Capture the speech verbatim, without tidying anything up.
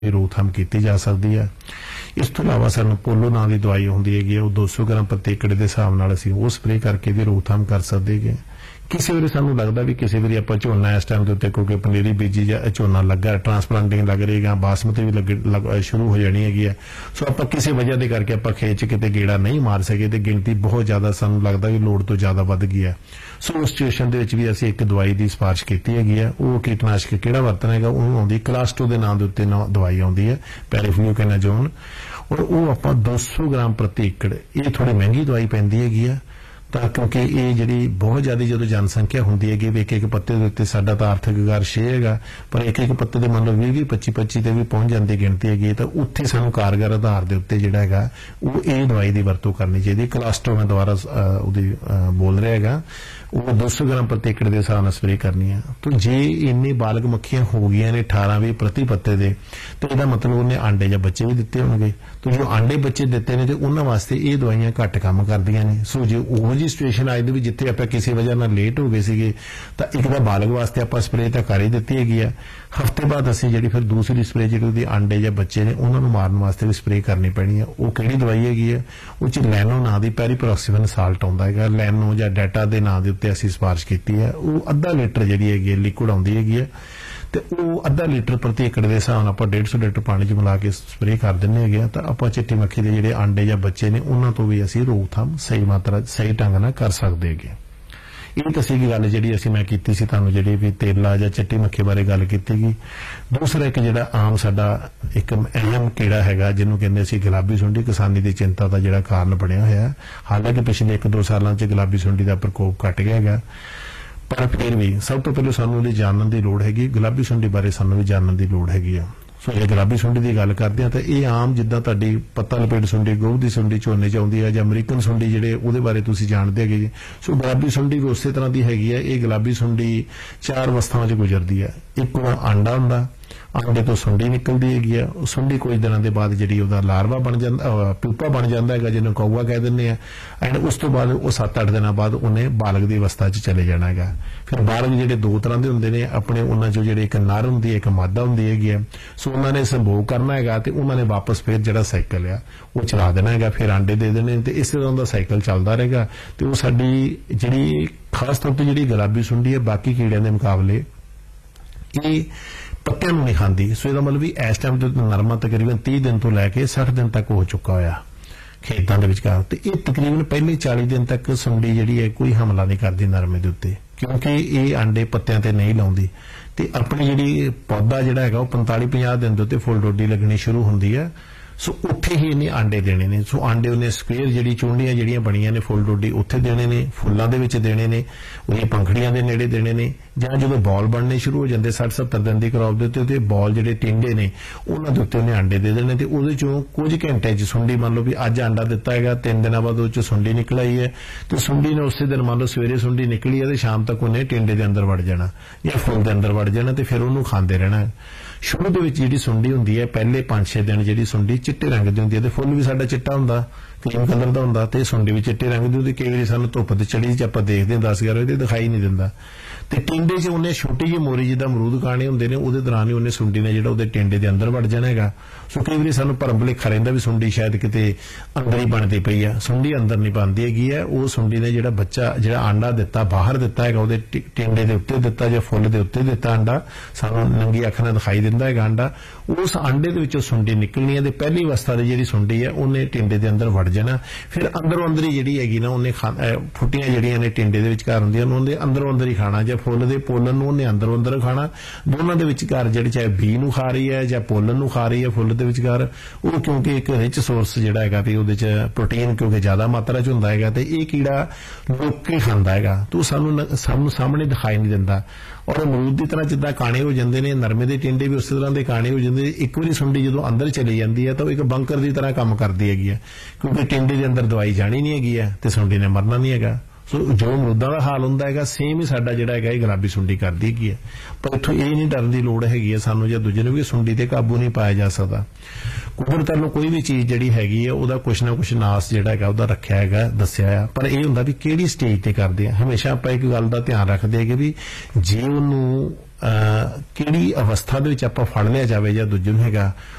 रोकथाम की जा सकती है। इस तो इलावा सानू पोलो नाम की दवाई होंदी है वो दो सौ ग्राम प्रति एकड़ के हिसाब नाल असीं वो स्प्रे करके भी रोकथाम कर सकते हैं। किसी वारी सानू लगता भी किसी वारी आपां झोना इस टाइम के उत्ते क्योंकि पनीरी बीजी या झोना लगा ट्रांसप्लांटिंग लग रही है बासमती भी लग, लग शुरू हो जानी है सो आप किसी वजह के करके आप खेत किते गेड़ा नहीं मार सके तो गिणती बहुत ज्यादा सानू लगता भी लोड़ तो ज्यादा वध गई है। सो उस सिचुएशन के भी असीं एक दवाई की सिफारिश की है वो कीटनाशक किहड़ा वरतना है उन्होंने आउंदी क्लास्टो के नाम के उत्ते दवाई आउंदी है पैराफ्लूकैनाजोन और वो आपां दो सौ ग्राम प्रति एकड़ ये थोड़ी महंगी दवाई पैंदी हैगी है ਤਾਂ क्योंकि ये जी बहुत ज्यादा जो जनसंख्या होंगी है एक एक पत्ते के उत्ते साडा तां आर्थिक विकास छे है पर एक एक पत्ते मान लो भी भी पच्ची पच्ची ते भी पहुंच जाती गिणती हैगी तो उत्थे सानू कारगर आधार के उत्ते जिहड़ा हैगा वो ये दवाई की वरतों करनी चाहिए। क्लास्टो मैं दोबारा उहदी बोल रहा हैगा वो दो सौ ग्राम प्रति एकड़ के हिसाब नाल स्प्रे करनी है। तो जे इन्नी बालग मक्खियां हो गई ने अठारह भी प्रति पत्ते दे तो यदा मतलब उन्हें आंडे या बच्चे भी दिते होंगे तो जो आंडे बच्चे दिते ने तो उन्हां वास्ते ये दवाइयां घट काम करदियां ने। सो जे उहो जी सिचुएशन आई दी भी जिथे आप किसी वजह नाल लेट हो गए सीगे तो एक बार बालग वास्ते आप स्प्रे तो कर ही दिती हैगी है। हफ्ते बाद असीं जिहड़ी फिर दूसरी स्प्रे जिहड़ी आंडे या बच्चे ने उन्हां नूं मारन वास्ते भी स्प्रे करनी पैनी है। वो किहड़ी दवाई हैगी है वो च लैनो नां दी पेरीप्रोक्सिफन साल्ट आउंदा हैगा लैनो जां डेटा दे नां दे उत्ते असीं सिफारिश कीती है। वो अद्धा लीटर जिहड़ी हैगी लिक्विड आउंदी हैगी है तो वो अद्धा लीटर प्रति एकड़ के हिसाब नाल आपां डेढ़ सौ लीटर पानी च मिला के स्प्रे कर दिंदे हैगे तो आपां चिट्टी मक्खी दे जिहड़े आंडे या बच्चे ने उन्हां तो भी असीं रोकथाम सही मात्रा सही ढंग नाल कर सकदे हैगे। ये तो सीगी गल जी असीं मैं कीती सी तुहानूं जिहड़ी भी तेला जां चिट्टी मक्खी बारे गल कीती गई। दूसरा एक जिहड़ा आम साडा एक अहम कीड़ा हैगा जिन्हों कहंदे असीं गुलाबी सुंडी किसानी की चिंता का जिहड़ा कारण बनिया होया है। हालांकि पिछले एक दो सालों च गुलाबी सुंडी का प्रकोप घट गया हैगा पर फिर भी सब तो पहले सानूं इहदी जानन की लोड़ हैगी गुलाबी सुंडी बारे सानूं भी जानन की लोड़ हैगी है। सो ये गुलाबी सुंडी की गल करते हैं तो ये आम जिद्दां तुहाडी पत्ता लपेट सुंडी गोह दी सुंडी झोने च आउंदी है जां अमरीकन सुंडी जिहड़े उहदे बारे तुसीं जाणदे हैगे जी। सो गुलाबी सुंडी भी उਸੇ तरह की हैगी है। ये गुलाबी सुंडी चार अवस्थावां च गुजरदी है। एक आंडा हुंदा आंडे तो सुंडी निकलती हैगी सुंडी कुछ दिनों के बाद जी लारवा बन जाता प्यूपा बन जाता है जिन्होंने कौआ कह दें एंड उस तो बाद वो सत्त अठ दिन बाद उन्हें बालग की अवस्था च चले जाना है। फिर बालग जो दो तरह के होंगे ने अपने उन्होंने जो एक नर होंगी एक मादा होंगी हैगी सो उन्होंने संभोग करना है तो उन्होंने वापस फिर जो साइकिल आ वो चला देना है फिर आंडे दे देने तो इस तरह का साइकिल चलता रहेगा। तो वो साडी जी खास तौर पर जी गुलाबी सुंडी है बाकी कीड़ियों के मुकाबले ये पत्तियां नहीं खाती। सो इसका मतलब भी इस टाइम नरमा तकरीबन तीस दिन तो लैके साठ दिन तक हो चुका होया खेतों के विचकार तो ये तकरीबन पहले चालीस दिन तक सुंडी जी है कोई हमला नहीं करती नरमे के उत्ते क्योंकि ये आंडे पत्तियां ते नहीं लाउंदी ते अपनी जी पौधा जिहड़ा हैगा वो पैंताली पचास दिन के उत्ते फुल डोडी लगनी शुरू होंदी है। सो उत्थे ही इन्हें आंडे देने ने। सो आंडे उन्हें स्क्वेयर जी चूंडियां जिहड़ियां बणियां ने फुल डोडी उत्थे देने ने फुल्लां दे विच देने ने उन्हें पंखड़ियां दे नेड़े देने ने जां जदों बॉल बनने शुरू हो जाते सठ सत्तर दिन की क्रॉप दे उत्ते बॉल जिहड़े टिंडे ने उन्हां दे उत्ते उन्हें आंडे दे देने ते उहदे चों कुछ घंटे च सुंडी मान लो भी अज आंडा दिता हैगा तीन दिन बाद उह सुंडी निकल आई है तो सुंडी ने उस दिन मान लो सवेरे सुंडी निकली है तो शाम तक उन्हें टिंडे के अंदर वड़ जाना या फुल के अंदर वड़ जाना तो फिर उन्होंने खाते रहना। शुरू के जी सुंडी होंगी है पहले पांच छे दिन जी सुंडी चिट्टे रंग की होंगी है फुल भी साडा चिट्टा होंदा क्रीम कलर का होंदा ते सुंडी भी चिट्टे रंग की होंदी। कई बार सानूं धुप्प ते चढ़ी च आपां देखदे दस ग्यारह बजे दिखाई नहीं दिंदा ते टिंडे च उन्हें छोटी जी मोरी जिद्दां अमरूद खाने होंदे ने उहदे दौरान ही उन्हें सुंडी ने जिहड़ा उहदे टिंडे दे अंदर वड़ जाना हैगा। सो कई बार सानूं भरम भुलेखा रहिंदा भी सुंडी शायद किते अंदर ही बनदी पई है सुंडी अंदर नहीं बनदी हैगी है। वो सुंडी ने जिहड़ा बच्चा जिहड़ा आंडा दिता बाहर दिता हैगा उहदे टिंडे दे उत्ते दिता जां फुੱਲ दे उत्ते दिता आंडा सानूं नंगी अख नाल दिखाई दिंदा हैगा आंडा उस आंडे दे विचों सुंडी निकलनी है ते पहली अवस्था दी जिहड़ी सुंडी है उन्हें टिंडे दे अंदर वड़ जाना फिर अंदरों अंदर ही जिहड़ी हैगी ना उन्हें फुट्टियां जिहड़ियां ने टिंडे दे विचकार हुंदियां उन्हें अंदरों अंदर ही खाना जां फुੱਲ दे पोलन नूं उन्हें अंदरों अंदर खाना दोनों दे विचकार जिहड़ी चाहे बी नूं खा रही है जां पोलन नूं खा रही है फुੱਲ दे विचकार वो क्योंकि एक रिच सोर्स जिहड़ा हैगा भी उहदे च प्रोटीन क्योंकि ज्यादा मात्रा च हुंदा हैगा ते इह कीड़ा लुक के खांदा हैगा तो सानूं सानूं सामने दिखाई नहीं दिंदा और अमरूद की तरह जिद्दां काणे हो जाते हैं नरमे के टिंडे भी उस तरह के काणे हो जाते एक बार सुंडी जो अंदर चली जाती है तो एक बंकर की तरह काम करती हैगी क्योंकि टिंडे के अंदर दवाई जानी नहीं हैगी है तो सुंडी ने मरना नहीं हैगा। सो जो अमरूदा का हाल होंदा हैगा सेम ही साडा जिहड़ा हैगा गुलाबी सुंडी करदी हैगी है पर इत्थों ये नहीं डरन की लोड़ हैगी है सानूं जां दूजे नूं भी सुंडी ते काबू नहीं पाया जा सकदा। कुदरत वालों कोई भी चीज़ जिहड़ी हैगी है उहदा कुछ ना कुछ नास जिहड़ा हैगा उहदा रखिया हैगा दस्सिया है पर यह हुंदा भी किहड़ी स्टेज ते करदे आ। हमेशा आपां इक गल दा ध्यान रखदे कि भी जे उहनूं ਕਿਹੜੀ ਅਵਸਥਾ ਦੇ ਵਿੱਚ ਆਪਾਂ ਫੜ ਲਿਆ ਜਾਵੇ ਜਾਂ ਦੂਜੇ ਨੂੰ ਹੈਗਾ